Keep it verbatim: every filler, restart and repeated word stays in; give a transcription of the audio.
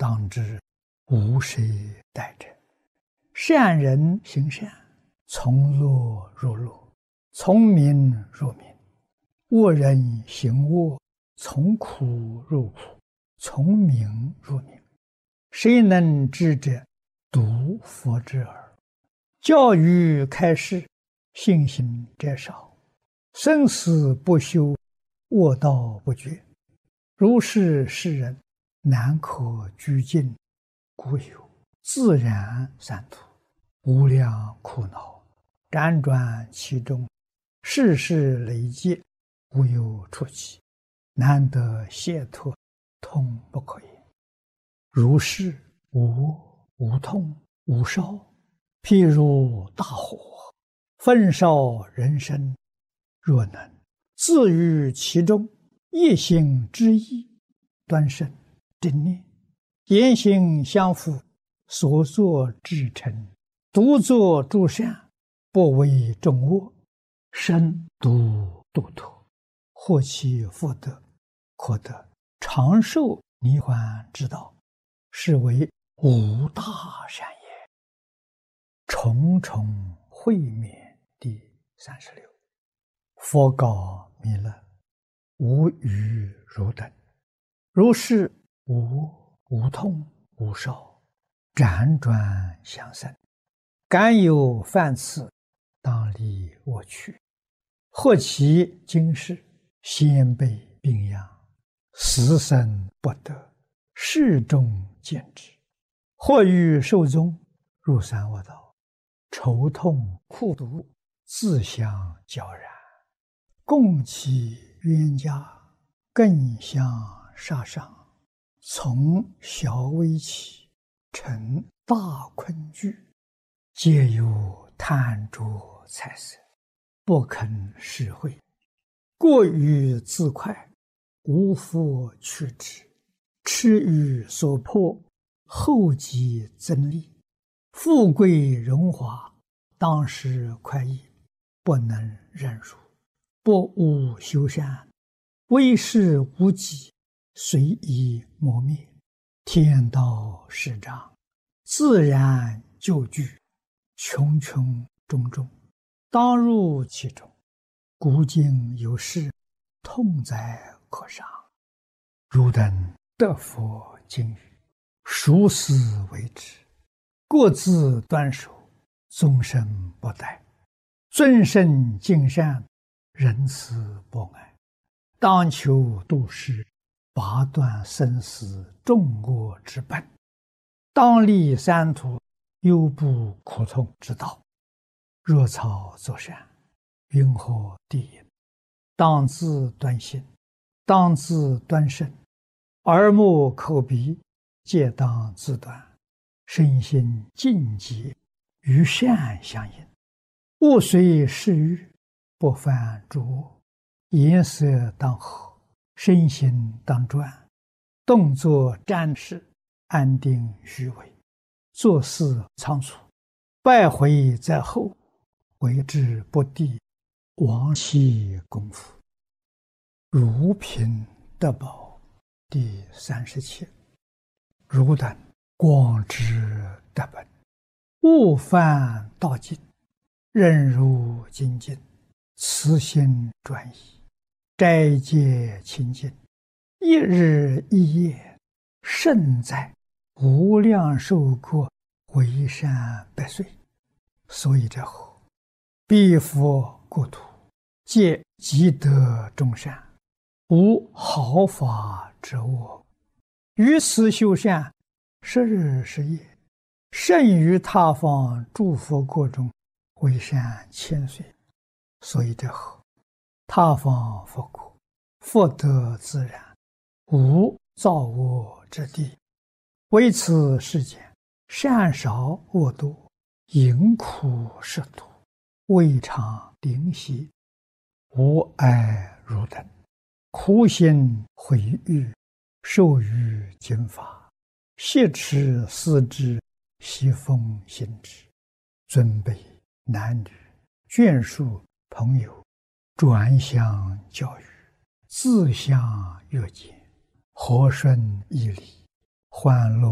当知无谁代者。善人行善，从乐入乐，从明入明；恶人行恶，从苦入苦，从明入明。谁能知者，独佛之耳。教育开示，信行者少，生死不休，恶道不绝。如是世人，难可居尽，故有自然三途，无量苦恼，辗转其中，世事累劫，无有出期，难得解脱，痛不可言。如是无无痛无烧，譬如大火，焚烧人身。若能自于其中，一心之意，端慎正念，言行相符，所作至诚，独作诸善，不为众恶，身独度脱，获其福德，可得长寿涅槃之道，是为无大善也。重重会面第三十六。佛告弥勒：无余汝等，如是无无痛无烧，辗转相生，敢有犯次，当离我去。或其今世，先辈病殃，死生不得，世众见之；或欲寿终，入三恶道，愁痛苦毒，自相交然，共其冤家，更相杀伤。从小微起，成大困惧，皆有贪着财色，不肯施惠，过于自快，无复取之，痴于所迫，后继增利。富贵荣华，当时快意，不能忍辱，不务修善，为事无己，随意磨灭。天道始长，自然就具，穷穷种种，当入其中。古今有事，痛哉可伤。汝等得佛经语，熟思为之，各自端守，终身不殆。尊圣敬善，仁慈博爱，当求度世，拔断生死众恶之本，当立三途，忧怖苦痛之道。若草作善，云何地也？当自端心，当自端身，耳目口鼻皆当自端，身心净洁，与善相应。勿随世欲，不犯诸恶。颜色当和，身心当专，动作暂时，安定虚伪，做事仓促，败毁在后，为之不第，亡其功夫。如贫得宝第三十七。汝等广知得本，勿犯道尽，忍辱精进，慈心专一，斋戒清净，一日一夜，胜在无量寿国，为善百岁。所以者后，彼佛国土，皆积德众善，无毫发之恶。于此修善，十日十夜，胜于他方诸佛国中，为善千岁。所以者后，他方佛国，福德自然，无造恶之地。为此世间，善少恶多，淫苦食毒，未尝灵犀。无碍汝等，苦心毁誉，受于经法，挟持思之，悉奉行之。尊卑男女，眷属朋友，转相教育，自相约见，和顺义理，欢乐